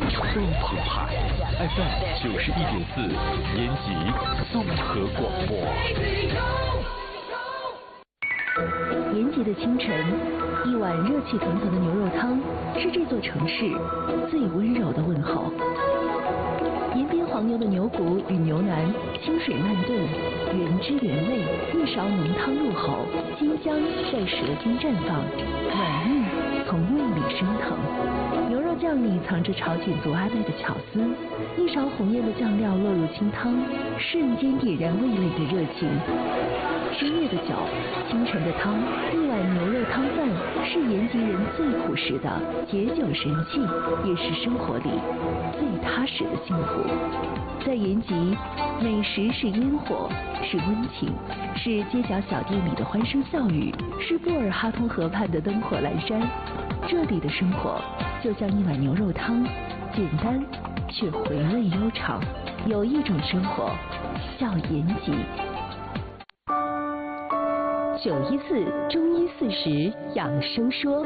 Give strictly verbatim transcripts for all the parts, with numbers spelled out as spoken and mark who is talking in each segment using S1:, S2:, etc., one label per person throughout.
S1: 东湖海 F M 九十一点四，延吉综合广播。
S2: 延吉的清晨，一碗热气腾腾的牛肉汤是这座城市最温柔的问候。延边黄牛的牛骨与牛腩清水慢炖，原汁原味，一勺浓汤入口，清香在舌尖绽放，暖意从胃里升腾。牛肉酱里藏着朝鲜族阿妹的巧思，一勺红艳的酱料落入清汤，瞬间点燃味蕾的热情。深夜的酒，清晨的汤，一碗牛肉汤饭是延吉人最朴实的解酒神器，也是生活里最踏实的幸福。在延吉，美食是烟火，是温情，是街角小店里的欢声笑语，是布尔哈通河畔的灯火阑珊。这里的生活就像一碗牛肉汤，简单却回味悠长。有一种生活叫延吉。九一四中医四十养生说。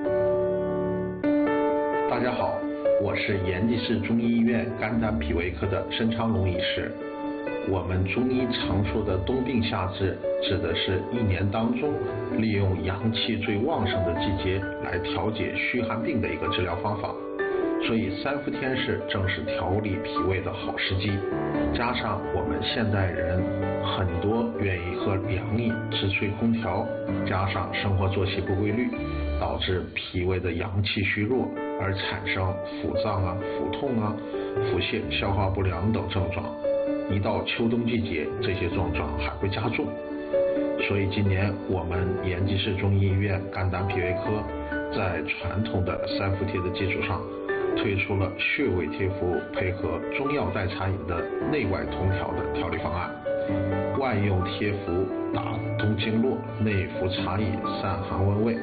S3: 大家好，我是延吉市中医医院肝胆脾胃科的申昌龙医师。我们中医常说的冬病夏治，指的是一年当中利用阳气最旺盛的季节来调节虚寒病的一个治疗方法。所以三伏天是正是调理脾胃的好时机，加上我们现代人很多愿意喝凉饮直吹空调，加上生活作息不规律，导致脾胃的阳气虚弱，而产生腹胀啊、腹痛啊、腹泻、消化不良等症状。一到秋冬季节，这些症状还会加重。所以今年我们延吉市中医医院肝胆脾胃科在传统的三伏贴的基础上，推出了穴位贴敷配合中药代茶饮的内外同调的调理方案。外用贴敷打通经络，内服茶饮散寒温胃。